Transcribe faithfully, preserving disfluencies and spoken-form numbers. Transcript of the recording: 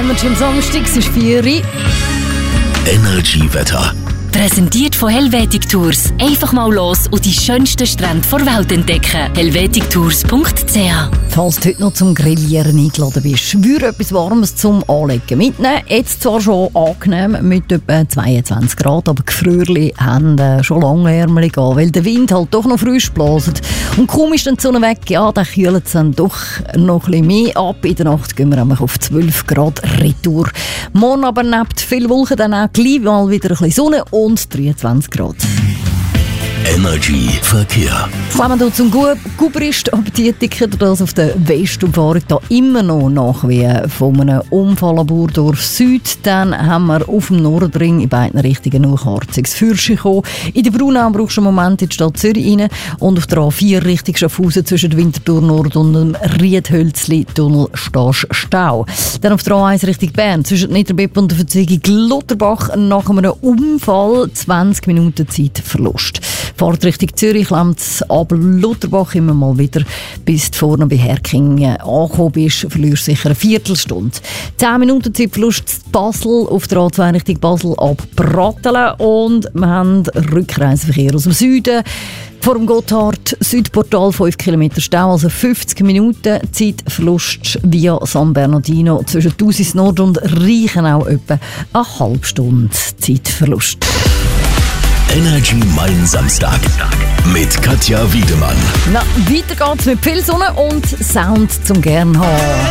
Energy am Samstag, es ist vier Uhr. Energy Wetter. Präsentiert von Helvetic Tours. Einfach mal los und die schönsten Strände der Welt entdecken. helvetic tours punkt c h. Falls du heute noch zum Grillieren eingeladen bist, würde etwas Warmes zum Anlegen mitnehmen. Jetzt zwar schon angenehm mit etwa zweiundzwanzig Grad, aber die Gefrierli haben äh, schon lange Ärmel gehen, weil der Wind halt doch noch frisch bläst. Und kaum ist dann die Sonne weg, ja, dann kühlt es dann doch noch ein bisschen mehr ab. In der Nacht gehen wir nämlich auf zwölf Grad Retour. Morgen aber neben viel Wolken dann auch gleich mal wieder ein bisschen Sonne und dreiundzwanzig Grad. Energy Verkehr. Kommen wir zum Gubrist, aber die Ticket das auf der Westumfahrung da immer noch nach wie von einem Unfall an Burdorf Süd. Dann haben wir auf dem Nordring in beiden Richtungen noch Karziges Fürschen gekommen. In der Brunau brauchst du einen Moment in die Stadt Zürich rein und auf der A vier Richtung Schaffhausen zwischen Winterthur Nord und dem Riedhölzli-Tunnel stehst du Stau. Dann auf der A eins Richtung Bern zwischen Niederbipp und der Verzweigung Lutterbach nach einem Unfall zwanzig Minuten Zeitverlust. Fahrt Richtung Zürich, Lamz, aber Lutterbach immer mal wieder, bis du vorne bei Herkingen angekommen bist, verlierst du sicher eine Viertelstunde. zehn Minuten Zeitverlust Basel, auf der A zwei Richtung Basel ab Brattelen und wir haben Rückreiseverkehr aus dem Süden. Vor dem Gotthard, Südportal fünf Kilometer Stau, also fünfzig Minuten Zeitverlust via San Bernardino zwischen Thusis Nord und Reichenau etwa eine halbe Stunde Zeitverlust. Energy Mein Samstag mit Katja Wiedemann. Na, weiter geht's mit viel Sonne und Sound zum gern haben.